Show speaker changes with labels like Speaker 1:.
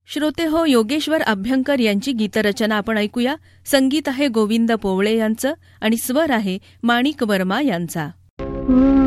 Speaker 1: श्रोते हो, योगेश्वर अभ्यंकर यांची गीतरचना आपण ऐकूया. संगीत आहे गोविंद पोवळे यांचं आणि स्वर आहे माणिक वर्मा यांचा.